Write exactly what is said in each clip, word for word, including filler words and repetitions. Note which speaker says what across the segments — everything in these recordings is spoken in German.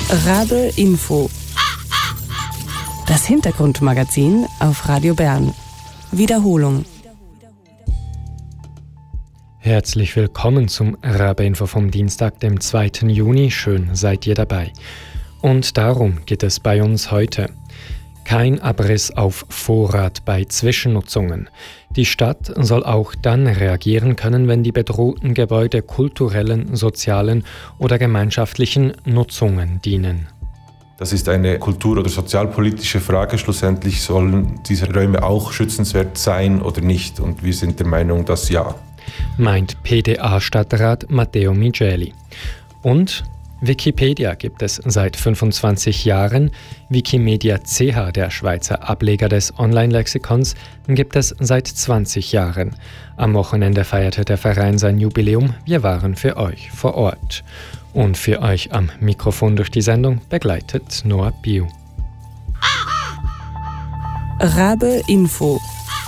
Speaker 1: Rabe Info. Das Hintergrundmagazin auf Radio Bern. Wiederholung.
Speaker 2: Herzlich willkommen zum Rabe Info vom Dienstag, dem zweiten Juni. Schön seid ihr dabei. Und darum geht es bei uns heute. Kein Abriss auf Vorrat bei Zwischennutzungen. Die Stadt soll auch dann reagieren können, wenn die bedrohten Gebäude kulturellen, sozialen oder gemeinschaftlichen Nutzungen dienen.
Speaker 3: Das ist eine kultur- oder sozialpolitische Frage. Schlussendlich sollen diese Räume auch schützenswert sein oder nicht. Und wir sind der Meinung, dass ja.
Speaker 2: Meint P D A-Stadtrat Matteo Migeli. Und Wikipedia gibt es seit fünfundzwanzig Jahren. Wikimedia C H, der Schweizer Ableger des Online-Lexikons, gibt es seit zwanzig Jahren. Am Wochenende feierte der Verein sein Jubiläum. Wir waren für euch vor Ort. Und für euch am Mikrofon durch die Sendung begleitet Noah Biu.
Speaker 1: Rabe Info.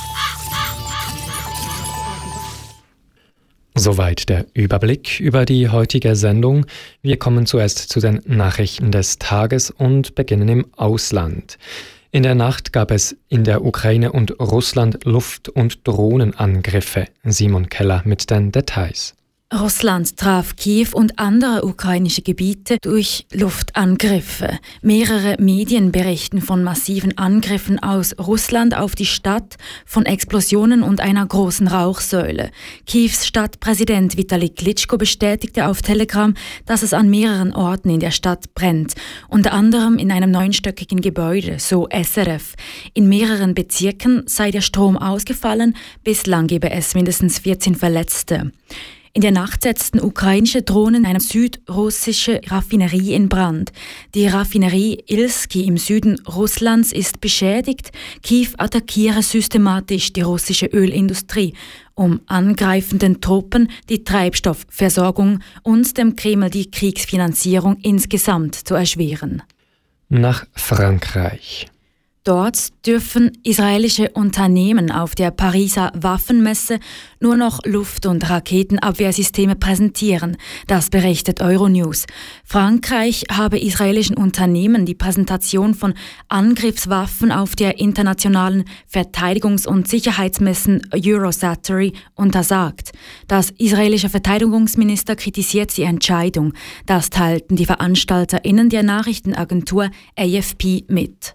Speaker 2: Soweit der Überblick über die heutige Sendung. Wir kommen zuerst zu den Nachrichten des Tages und beginnen im Ausland. In der Nacht gab es in der Ukraine und Russland Luft- und Drohnenangriffe. Simon Keller mit den Details.
Speaker 4: Russland traf Kiew und andere ukrainische Gebiete durch Luftangriffe. Mehrere Medien berichten von massiven Angriffen aus Russland auf die Stadt, von Explosionen und einer großen Rauchsäule. Kiews Stadtpräsident Vitali Klitschko bestätigte auf Telegram, dass es an mehreren Orten in der Stadt brennt, unter anderem in einem neunstöckigen Gebäude, so S R F. In mehreren Bezirken sei der Strom ausgefallen, bislang gebe es mindestens vierzehn Verletzte. In der Nacht setzten ukrainische Drohnen eine südrussische Raffinerie in Brand. Die Raffinerie Ilski im Süden Russlands ist beschädigt. Kiew attackiere systematisch die russische Ölindustrie, um angreifenden Truppen die Treibstoffversorgung und dem Kreml die Kriegsfinanzierung insgesamt zu erschweren.
Speaker 2: Nach Frankreich.
Speaker 4: Dort dürfen israelische Unternehmen auf der Pariser Waffenmesse nur noch Luft- und Raketenabwehrsysteme präsentieren. Das berichtet Euronews. Frankreich habe israelischen Unternehmen die Präsentation von Angriffswaffen auf der internationalen Verteidigungs- und Sicherheitsmessen Eurosatory untersagt. Das israelische Verteidigungsminister kritisiert die Entscheidung. Das teilten die VeranstalterInnen der Nachrichtenagentur A F P mit.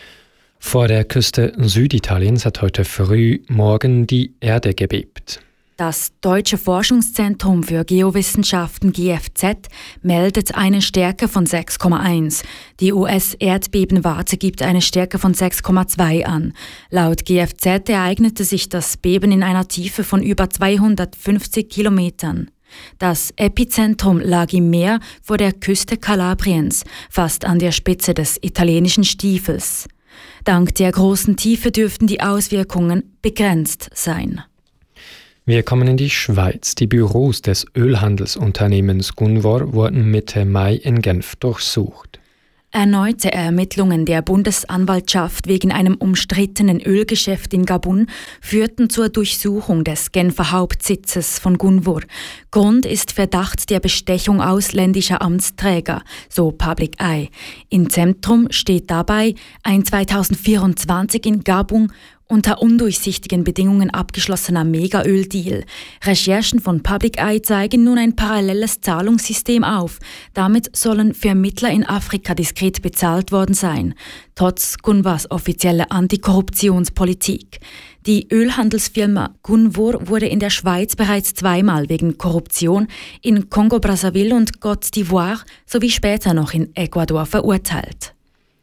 Speaker 2: Vor der Küste Süditaliens hat heute früh morgen die Erde gebebt.
Speaker 4: Das Deutsche Forschungszentrum für Geowissenschaften G F Z meldet eine Stärke von sechs Komma eins. Die U S-Erdbebenwarte gibt eine Stärke von sechs Komma zwei an. Laut G F Z ereignete sich das Beben in einer Tiefe von über zweihundertfünfzig Kilometern. Das Epizentrum lag im Meer vor der Küste Kalabriens, fast an der Spitze des italienischen Stiefels. Dank der großen Tiefe dürften die Auswirkungen begrenzt sein.
Speaker 2: Wir kommen in die Schweiz. Die Büros des Ölhandelsunternehmens Gunvor wurden Mitte Mai in Genf durchsucht.
Speaker 4: Erneute Ermittlungen der Bundesanwaltschaft wegen einem umstrittenen Ölgeschäft in Gabun führten zur Durchsuchung des Genfer Hauptsitzes von Gunvor. Grund ist Verdacht der Bestechung ausländischer Amtsträger, so Public Eye. Im Zentrum steht dabei ein zweitausendvierundzwanzig in Gabun unter undurchsichtigen Bedingungen abgeschlossener Megaöl-Deal. Recherchen von Public Eye zeigen nun ein paralleles Zahlungssystem auf. Damit sollen Vermittler in Afrika diskret bezahlt worden sein, trotz Gunvors offizieller Antikorruptionspolitik. Die Ölhandelsfirma Gunvor wurde in der Schweiz bereits zweimal wegen Korruption in Kongo-Brazzaville und Côte d'Ivoire sowie später noch in Ecuador verurteilt.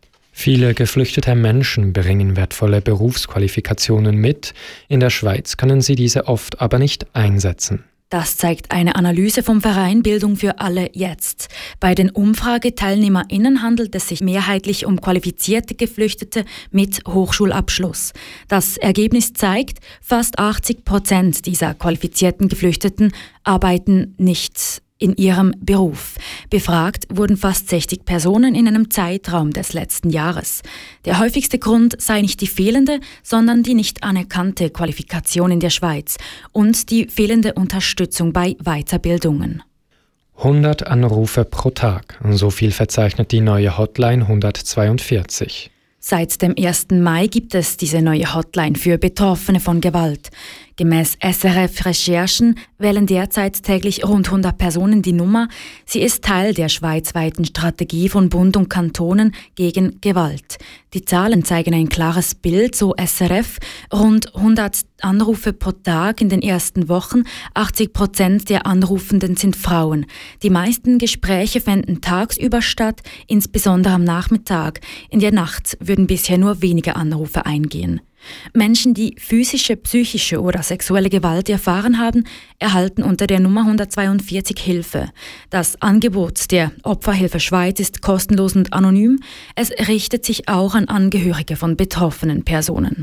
Speaker 2: Viele geflüchtete Menschen bringen wertvolle Berufsqualifikationen mit. In der Schweiz können sie diese oft aber nicht einsetzen.
Speaker 4: Das zeigt eine Analyse vom Verein Bildung für alle jetzt. Bei den UmfrageteilnehmerInnen handelt es sich mehrheitlich um qualifizierte Geflüchtete mit Hochschulabschluss. Das Ergebnis zeigt, fast achtzig Prozent dieser qualifizierten Geflüchteten arbeiten nicht in ihrem Beruf. Befragt wurden fast sechzig Personen in einem Zeitraum des letzten Jahres. Der häufigste Grund sei nicht die fehlende, sondern die nicht anerkannte Qualifikation in der Schweiz und die fehlende Unterstützung bei Weiterbildungen.
Speaker 2: hundert Anrufe pro Tag. So viel verzeichnet die neue Hotline hundertzweiundvierzig.
Speaker 4: Seit dem ersten Mai gibt es diese neue Hotline für Betroffene von Gewalt. Gemäß S R F-Recherchen wählen derzeit täglich rund hundert Personen die Nummer. Sie ist Teil der schweizweiten Strategie von Bund und Kantonen gegen Gewalt. Die Zahlen zeigen ein klares Bild, so S R F. Rund hundert Anrufe pro Tag in den ersten Wochen. achtzig Prozent der Anrufenden sind Frauen. Die meisten Gespräche fänden tagsüber statt, insbesondere am Nachmittag. In der Nacht würden bisher nur wenige Anrufe eingehen. Menschen, die physische, psychische oder sexuelle Gewalt erfahren haben, erhalten unter der Nummer hundertzweiundvierzig Hilfe. Das Angebot der Opferhilfe Schweiz ist kostenlos und anonym. Es richtet sich auch an Angehörige von betroffenen Personen.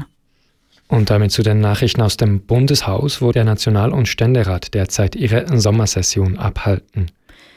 Speaker 2: Und damit zu den Nachrichten aus dem Bundeshaus, wo der National- und Ständerat derzeit ihre Sommersession abhalten.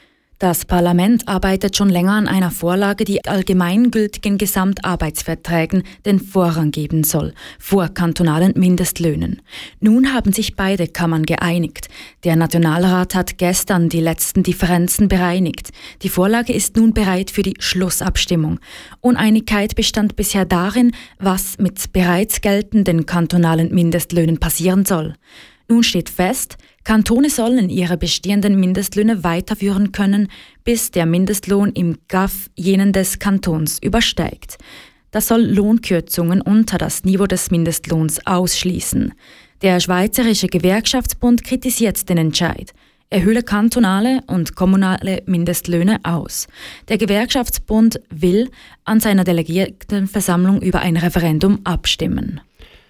Speaker 4: Das Parlament arbeitet schon länger an einer Vorlage, die allgemeingültigen Gesamtarbeitsverträgen den Vorrang geben soll, vor kantonalen Mindestlöhnen. Nun haben sich beide Kammern geeinigt. Der Nationalrat hat gestern die letzten Differenzen bereinigt. Die Vorlage ist nun bereit für die Schlussabstimmung. Uneinigkeit bestand bisher darin, was mit bereits geltenden kantonalen Mindestlöhnen passieren soll. Nun steht fest, Kantone sollen ihre bestehenden Mindestlöhne weiterführen können, bis der Mindestlohn im G A F jenen des Kantons übersteigt. Das soll Lohnkürzungen unter das Niveau des Mindestlohns ausschließen. Der Schweizerische Gewerkschaftsbund kritisiert den Entscheid. Er höhle kantonale und kommunale Mindestlöhne aus. Der Gewerkschaftsbund will an seiner Delegiertenversammlung über ein Referendum abstimmen.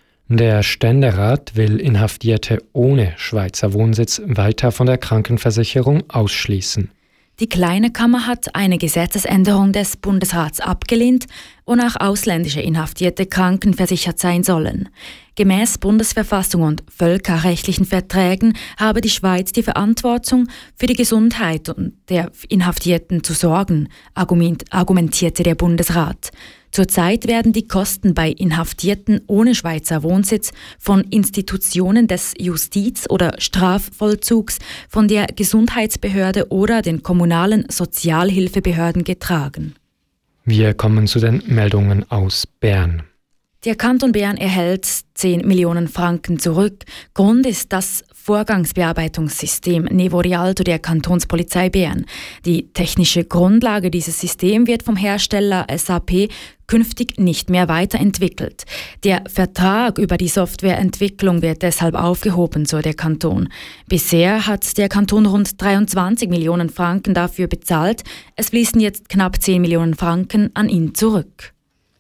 Speaker 2: Der Ständerat will Inhaftierte ohne Schweizer Wohnsitz weiter von der Krankenversicherung ausschließen.
Speaker 4: Die Kleine Kammer hat eine Gesetzesänderung des Bundesrats abgelehnt, wonach ausländische Inhaftierte krankenversichert sein sollen. Gemäß Bundesverfassung und völkerrechtlichen Verträgen habe die Schweiz die Verantwortung, für die Gesundheit der Inhaftierten zu sorgen, argumentierte der Bundesrat. Zurzeit werden die Kosten bei Inhaftierten ohne Schweizer Wohnsitz von Institutionen des Justiz- oder Strafvollzugs, von der Gesundheitsbehörde oder den kommunalen Sozialhilfebehörden getragen.
Speaker 2: Wir kommen zu den Meldungen aus Bern.
Speaker 4: Der Kanton Bern erhält zehn Millionen Franken zurück. Grund ist das Vorgangsbearbeitungssystem Nevo Rialto der Kantonspolizei Bern. Die technische Grundlage dieses Systems wird vom Hersteller S A P künftig nicht mehr weiterentwickelt. Der Vertrag über die Softwareentwicklung wird deshalb aufgehoben, so der Kanton. Bisher hat der Kanton rund dreiundzwanzig Millionen Franken dafür bezahlt. Es fließen jetzt knapp zehn Millionen Franken an ihn zurück.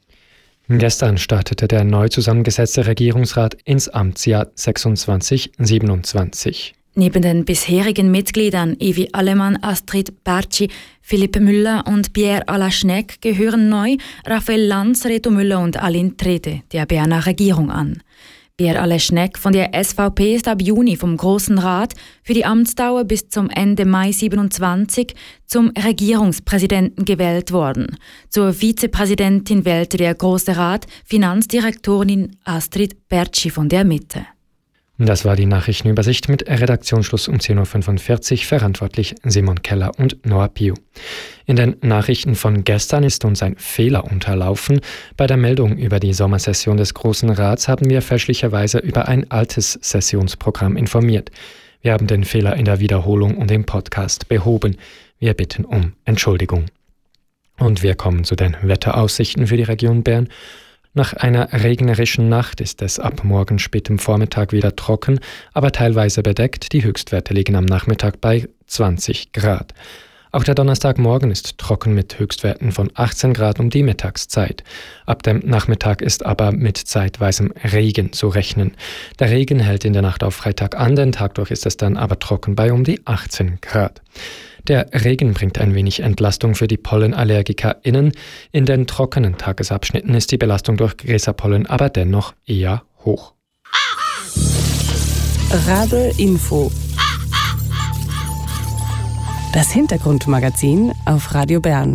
Speaker 2: Gestern startete der neu zusammengesetzte Regierungsrat ins Amtsjahr sechsundzwanzig siebenundzwanzig.
Speaker 4: Neben den bisherigen Mitgliedern Evi Allemann, Astrid Bertschi, Philipp Müller und Pierre Alaschneck gehören neu Raphael Lanz, Reto Müller und Aline Trede der Berner Regierung an. Pierre Alaschneck von der S V P ist ab Juni vom Grossen Rat für die Amtsdauer bis zum Ende Mai siebenundzwanzig zum Regierungspräsidenten gewählt worden. Zur Vizepräsidentin wählte der Grosse Rat Finanzdirektorin Astrid Bertschi von der Mitte.
Speaker 2: Das war die Nachrichtenübersicht mit Redaktionsschluss um zehn Uhr fünfundvierzig, verantwortlich Simon Keller und Noah Piu. In den Nachrichten von gestern ist uns ein Fehler unterlaufen. Bei der Meldung über die Sommersession des Grossen Rats haben wir fälschlicherweise über ein altes Sessionsprogramm informiert. Wir haben den Fehler in der Wiederholung und im Podcast behoben. Wir bitten um Entschuldigung. Und wir kommen zu den Wetteraussichten für die Region Bern. Nach einer regnerischen Nacht ist es ab morgen spätem Vormittag wieder trocken, aber teilweise bedeckt. Die Höchstwerte liegen am Nachmittag bei zwanzig Grad. Auch der Donnerstagmorgen ist trocken mit Höchstwerten von achtzehn Grad um die Mittagszeit. Ab dem Nachmittag ist aber mit zeitweisem Regen zu rechnen. Der Regen hält in der Nacht auf Freitag an, den Tag durch ist es dann aber trocken bei um die achtzehn Grad. Der Regen bringt ein wenig Entlastung für die PollenallergikerInnen. In den trockenen Tagesabschnitten ist die Belastung durch Gräserpollen aber dennoch eher hoch.
Speaker 1: Rabe Info. Das Hintergrundmagazin auf Radio Bern.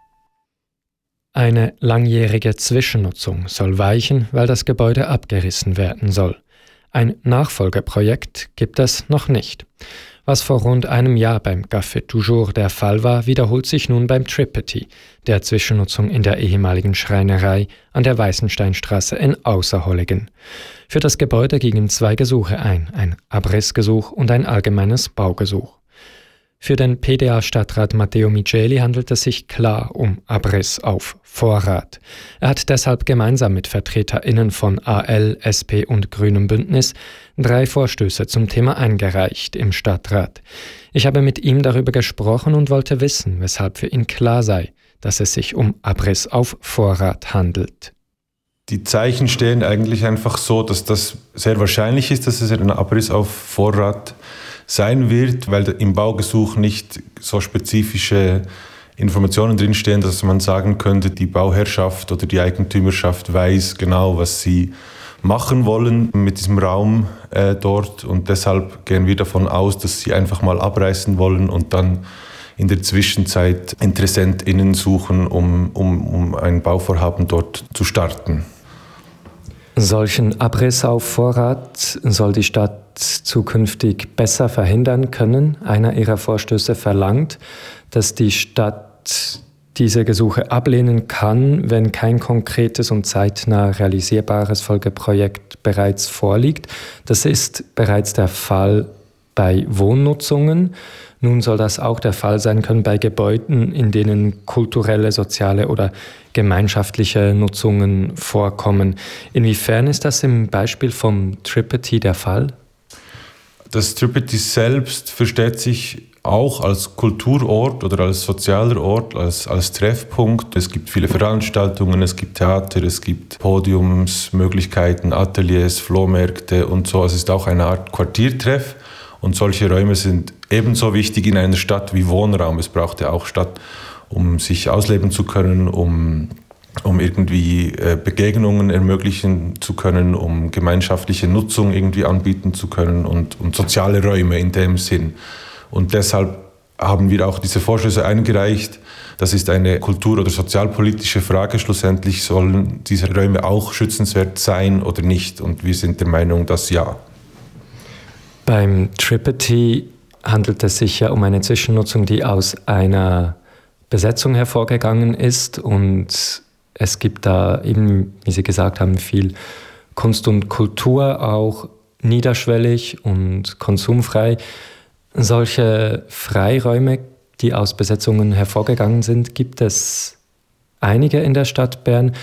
Speaker 2: Eine langjährige Zwischennutzung soll weichen, weil das Gebäude abgerissen werden soll. Ein Nachfolgeprojekt gibt es noch nicht. Was vor rund einem Jahr beim Café Toujours der Fall war, wiederholt sich nun beim Tripity, der Zwischennutzung in der ehemaligen Schreinerei an der Weißensteinstraße in Außerholligen. Für das Gebäude gingen zwei Gesuche ein, ein Abrissgesuch und ein allgemeines Baugesuch. Für den P D A-Stadtrat Matteo Micheli handelt es sich klar um Abriss auf Vorrat. Er hat deshalb gemeinsam mit VertreterInnen von A L, S P und Grünem Bündnis drei Vorstöße zum Thema eingereicht im Stadtrat. Ich habe mit ihm darüber gesprochen und wollte wissen, weshalb für ihn klar sei, dass es sich um Abriss auf Vorrat handelt.
Speaker 3: Die Zeichen stehen eigentlich einfach so, dass das sehr wahrscheinlich ist, dass es ein Abriss auf Vorrat sein wird, weil im Baugesuch nicht so spezifische Informationen drinstehen, dass man sagen könnte, die Bauherrschaft oder die Eigentümerschaft weiß genau, was sie machen wollen mit diesem Raum äh, dort. Und deshalb gehen wir davon aus, dass sie einfach mal abreißen wollen und dann in der Zwischenzeit InteressentInnen suchen, um, um, um ein Bauvorhaben dort zu starten.
Speaker 2: Solchen Abriss auf Vorrat soll die Stadt zukünftig besser verhindern können. Einer ihrer Vorstöße verlangt, dass die Stadt diese Gesuche ablehnen kann, wenn kein konkretes und zeitnah realisierbares Folgeprojekt bereits vorliegt. Das ist bereits der Fall bei Wohnnutzungen. Nun soll das auch der Fall sein können bei Gebäuden, in denen kulturelle, soziale oder gemeinschaftliche Nutzungen vorkommen. Inwiefern ist das im Beispiel vom Tripity der Fall?
Speaker 3: Das Tripity selbst versteht sich auch als Kulturort oder als sozialer Ort, als, als Treffpunkt. Es gibt viele Veranstaltungen, es gibt Theater, es gibt Podiumsmöglichkeiten, Ateliers, Flohmärkte und so. Es ist auch eine Art Quartiertreff. Und solche Räume sind ebenso wichtig in einer Stadt wie Wohnraum. Es braucht ja auch Stadt, um sich ausleben zu können, um, um irgendwie äh, Begegnungen ermöglichen zu können, um gemeinschaftliche Nutzung irgendwie anbieten zu können und, und soziale Räume in dem Sinn. Und deshalb haben wir auch diese Vorstöße eingereicht. Das ist eine kultur- oder sozialpolitische Frage. Schlussendlich sollen diese Räume auch schützenswert sein oder nicht. Und wir sind der Meinung, dass ja.
Speaker 2: Beim Tripity handelt es sich ja um eine Zwischennutzung, die aus einer Besetzung hervorgegangen ist. Und es gibt da eben, wie Sie gesagt haben, viel Kunst und Kultur, auch niederschwellig und konsumfrei. Solche Freiräume, die aus Besetzungen hervorgegangen sind, gibt es einige in der Stadt Bern.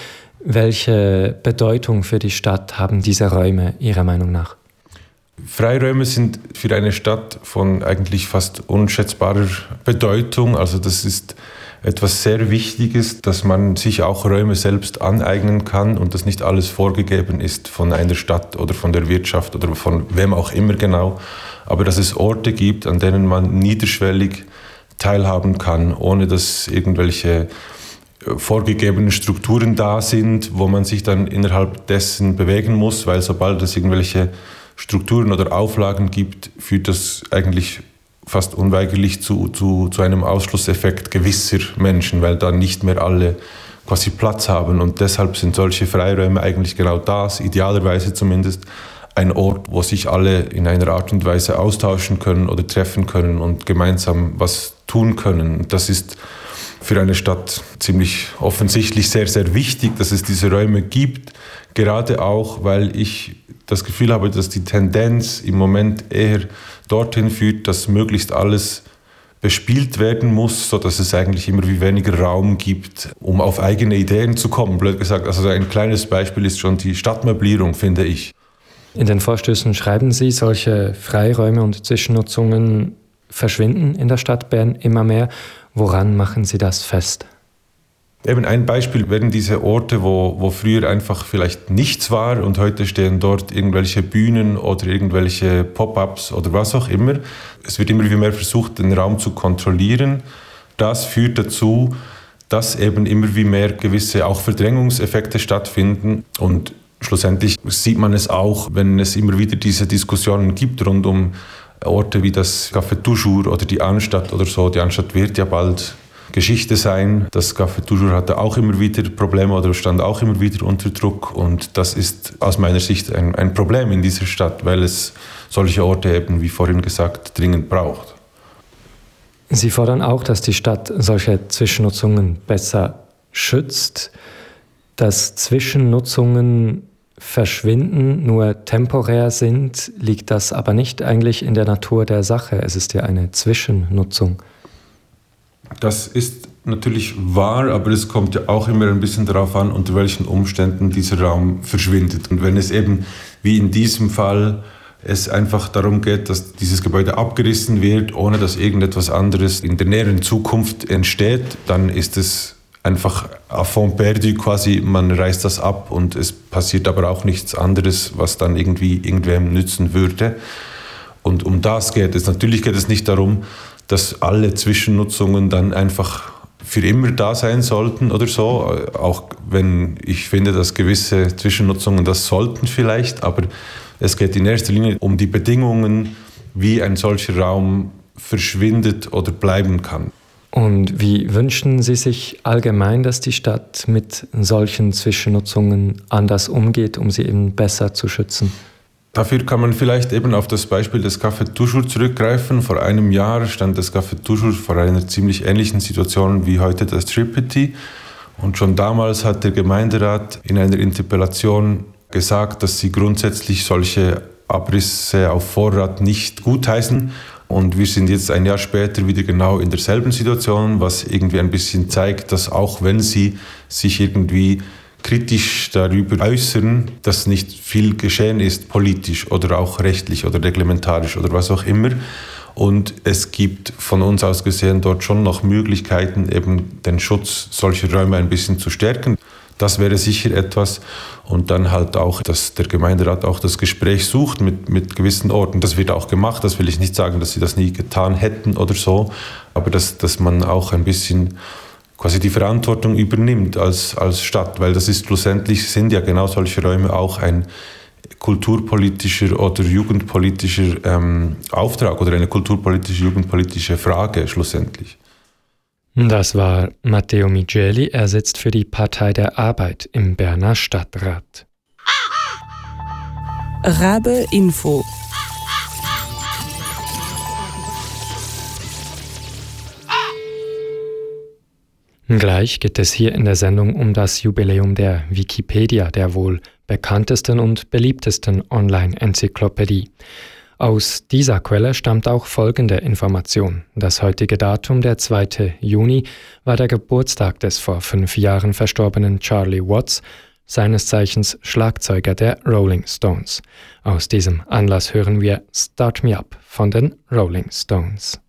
Speaker 2: Welche Bedeutung für die Stadt haben diese Räume Ihrer Meinung nach?
Speaker 3: Freiräume sind für eine Stadt von eigentlich fast unschätzbarer Bedeutung. Also das ist etwas sehr Wichtiges, dass man sich auch Räume selbst aneignen kann und dass nicht alles vorgegeben ist von einer Stadt oder von der Wirtschaft oder von wem auch immer genau. Aber dass es Orte gibt, an denen man niederschwellig teilhaben kann, ohne dass irgendwelche vorgegebenen Strukturen da sind, wo man sich dann innerhalb dessen bewegen muss, weil sobald es irgendwelche Strukturen oder Auflagen gibt, führt das eigentlich fast unweigerlich zu, zu, zu einem Ausschlusseffekt gewisser Menschen, weil dann nicht mehr alle quasi Platz haben. Und deshalb sind solche Freiräume eigentlich genau das, idealerweise zumindest, ein Ort, wo sich alle in einer Art und Weise austauschen können oder treffen können und gemeinsam was tun können. Das ist für eine Stadt ziemlich offensichtlich sehr, sehr wichtig, dass es diese Räume gibt, gerade auch, weil ich das Gefühl habe, dass die Tendenz im Moment eher dorthin führt, dass möglichst alles bespielt werden muss, sodass es eigentlich immer wie weniger Raum gibt, um auf eigene Ideen zu kommen, blöd gesagt. Also ein kleines Beispiel ist schon die Stadtmöblierung, finde ich.
Speaker 2: In den Vorstößen schreiben Sie, solche Freiräume und Zwischennutzungen verschwinden in der Stadt Bern immer mehr. Woran machen Sie das fest?
Speaker 3: Eben ein Beispiel wären diese Orte, wo, wo früher einfach vielleicht nichts war und heute stehen dort irgendwelche Bühnen oder irgendwelche Pop-ups oder was auch immer. Es wird immer wie mehr versucht, den Raum zu kontrollieren. Das führt dazu, dass eben immer wie mehr gewisse auch Verdrängungseffekte stattfinden und schlussendlich sieht man es auch, wenn es immer wieder diese Diskussionen gibt rund um Orte wie das Café Toujours oder die Anstatt oder so. Die Anstatt wird ja bald Geschichte sein. Das Café Toujours hatte auch immer wieder Probleme oder stand auch immer wieder unter Druck. Und das ist aus meiner Sicht ein, ein Problem in dieser Stadt, weil es solche Orte eben, wie vorhin gesagt, dringend braucht.
Speaker 2: Sie fordern auch, dass die Stadt solche Zwischennutzungen besser schützt, dass Zwischennutzungen verschwinden, nur temporär sind, liegt das aber nicht eigentlich in der Natur der Sache. Es ist ja eine Zwischennutzung.
Speaker 3: Das ist natürlich wahr, aber es kommt ja auch immer ein bisschen darauf an, unter welchen Umständen dieser Raum verschwindet. Und wenn es eben, wie in diesem Fall, es einfach darum geht, dass dieses Gebäude abgerissen wird, ohne dass irgendetwas anderes in der näheren Zukunft entsteht, dann ist es einfach à fond perdu quasi, man reißt das ab und es passiert aber auch nichts anderes, was dann irgendwie irgendwem nützen würde. Und um das geht es. Natürlich geht es nicht darum, dass alle Zwischennutzungen dann einfach für immer da sein sollten oder so, auch wenn ich finde, dass gewisse Zwischennutzungen das sollten vielleicht, aber es geht in erster Linie um die Bedingungen, wie ein solcher Raum verschwindet oder bleiben kann.
Speaker 2: Und wie wünschen Sie sich allgemein, dass die Stadt mit solchen Zwischennutzungen anders umgeht, um sie eben besser zu schützen?
Speaker 3: Dafür kann man vielleicht eben auf das Beispiel des Café Toujours zurückgreifen. Vor einem Jahr stand das Café Toujours vor einer ziemlich ähnlichen Situation wie heute das Tripity. Und schon damals hat der Gemeinderat in einer Interpellation gesagt, dass sie grundsätzlich solche Abrisse auf Vorrat nicht gutheißen. Und wir sind jetzt ein Jahr später wieder genau in derselben Situation, was irgendwie ein bisschen zeigt, dass auch wenn sie sich irgendwie kritisch darüber äußern, dass nicht viel geschehen ist, politisch oder auch rechtlich oder reglementarisch oder was auch immer. Und es gibt von uns aus gesehen dort schon noch Möglichkeiten, eben den Schutz solcher Räume ein bisschen zu stärken. Das wäre sicher etwas. Und dann halt auch, dass der Gemeinderat auch das Gespräch sucht mit, mit gewissen Orten. Das wird auch gemacht. Das will ich nicht sagen, dass sie das nie getan hätten oder so. Aber dass, dass man auch ein bisschen quasi die Verantwortung übernimmt als, als Stadt. Weil das ist schlussendlich, sind ja genau solche Räume auch ein kulturpolitischer oder jugendpolitischer ähm, Auftrag oder eine kulturpolitische, jugendpolitische Frage schlussendlich.
Speaker 2: Das war Matteo Migeli, er sitzt für die Partei der Arbeit im Berner Stadtrat.
Speaker 1: Rabe Info.
Speaker 2: Gleich geht es hier in der Sendung um das Jubiläum der Wikipedia, der wohl bekanntesten und beliebtesten Online-Enzyklopädie. Aus dieser Quelle stammt auch folgende Information. Das heutige Datum, der zweite Juni, war der Geburtstag des vor fünf Jahren verstorbenen Charlie Watts, seines Zeichens Schlagzeuger der Rolling Stones. Aus diesem Anlass hören wir Start Me Up von den Rolling Stones.